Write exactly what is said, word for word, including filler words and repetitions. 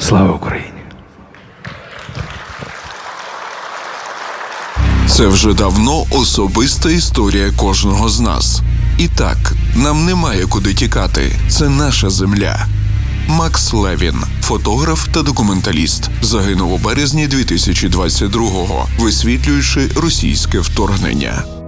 Слава Україні! Це вже давно особиста історія кожного з нас. І так, нам немає куди тікати. Це наша земля. Макс Левін, фотограф та документаліст, загинув у березні дві тисячі двадцять другого, висвітлюючи російське вторгнення.